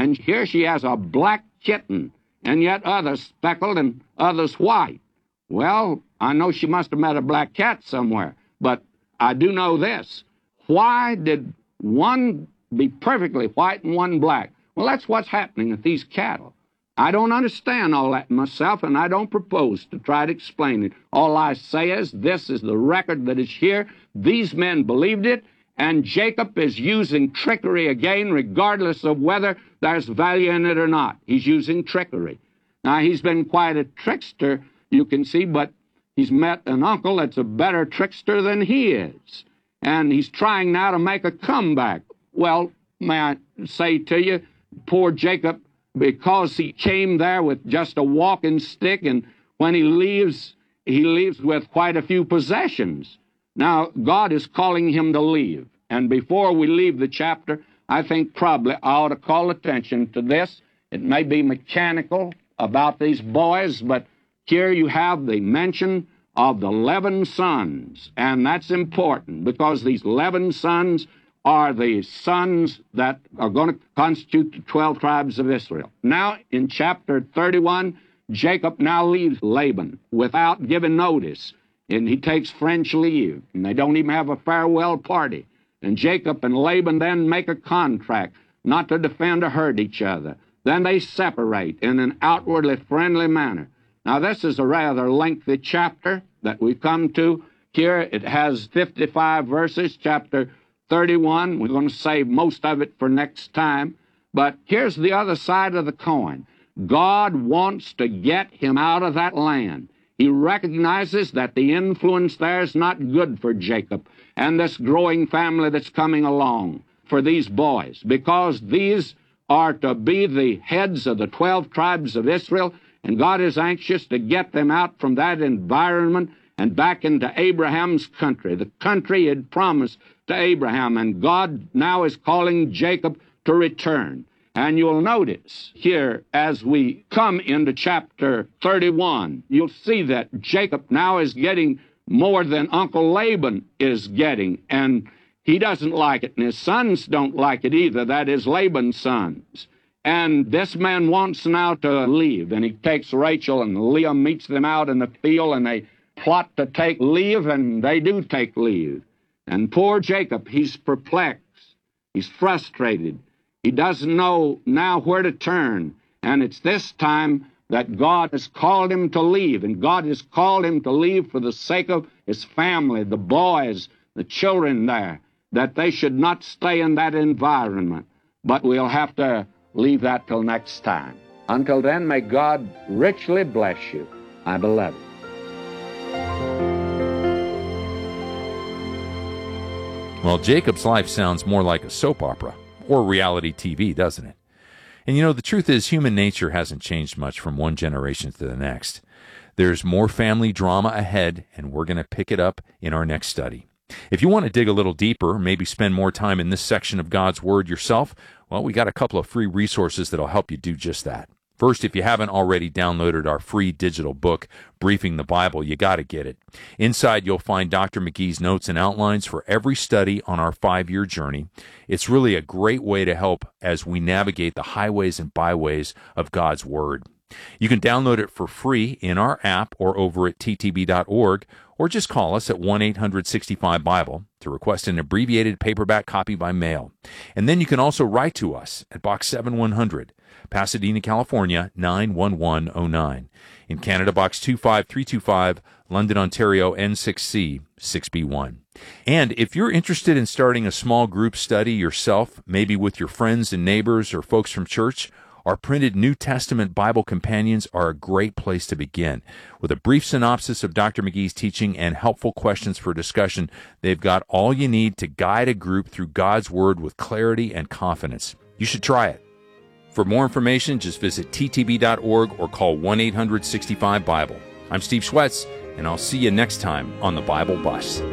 And here she has a black kitten, and yet others speckled and others white. Well, I know she must have met a black cat somewhere, but I do know this. Why did one be perfectly white and one black? Well, that's what's happening with these cattle. I don't understand all that myself, and I don't propose to try to explain it. All I say is this is the record that is here. These men believed it, and Jacob is using trickery again, regardless of whether there's value in it or not. He's using trickery. Now, he's been quite a trickster, you can see, but he's met an uncle that's a better trickster than he is. And he's trying now to make a comeback. Well, may I say to you, poor Jacob, because he came there with just a walking stick, and when he leaves with quite a few possessions. Now, God is calling him to leave. And before we leave the chapter, I think probably I ought to call attention to this. It may be mechanical about these boys, but here you have the mention of the 11 sons. And that's important because these 11 sons are the sons that are going to constitute the 12 tribes of Israel. Now, in chapter 31, Jacob now leaves Laban without giving notice, and he takes French leave, and they don't even have a farewell party. And Jacob and Laban then make a contract not to defend or hurt each other. Then they separate in an outwardly friendly manner. Now, this is a rather lengthy chapter that we come to. Here it has 55 verses, chapter 31. We're going to save most of it for next time. But here's the other side of the coin. God wants to get him out of that land. He recognizes that the influence there is not good for Jacob and this growing family that's coming along for these boys, because these are to be the heads of the 12 tribes of Israel, and God is anxious to get them out from that environment and back into Abraham's country, the country he had promised to Abraham. And God now is calling Jacob to return. And you'll notice here, as we come into chapter 31, you'll see that Jacob now is getting more than Uncle Laban is getting. And he doesn't like it, and his sons don't like it either. That is Laban's sons. And this man wants now to leave. And he takes Rachel, and Leah meets them out in the field, and they plot to take leave, and they do take leave. And poor Jacob, he's perplexed. He's frustrated. He doesn't know now where to turn. And it's this time that God has called him to leave. And God has called him to leave for the sake of his family, the boys, the children there, that they should not stay in that environment. But we'll have to leave that till next time. Until then, may God richly bless you, my beloved. Well, Jacob's life sounds more like a soap opera or reality TV, doesn't it? And the truth is, human nature hasn't changed much from one generation to the next. There's more family drama ahead, and we're going to pick it up in our next study. If you want to dig a little deeper, maybe spend more time in this section of God's Word yourself, well, we got a couple of free resources that'll help you do just that. First, if you haven't already downloaded our free digital book, Briefing the Bible, you got to get it. Inside, you'll find Dr. McGee's notes and outlines for every study on our 5-year journey. It's really a great way to help as we navigate the highways and byways of God's Word. You can download it for free in our app or over at ttb.org, or just call us at 1-800-65-BIBLE to request an abbreviated paperback copy by mail. And then you can also write to us at Box 7100, Pasadena, California, 91109. In Canada, Box 25325, London, Ontario, N6C 6B1. And if you're interested in starting a small group study yourself, maybe with your friends and neighbors or folks from church, our printed New Testament Bible companions are a great place to begin. With a brief synopsis of Dr. McGee's teaching and helpful questions for discussion, they've got all you need to guide a group through God's Word with clarity and confidence. You should try it. For more information, just visit ttb.org or call 1-800-65-BIBLE. I'm Steve Schwetz, and I'll see you next time on the Bible Bus.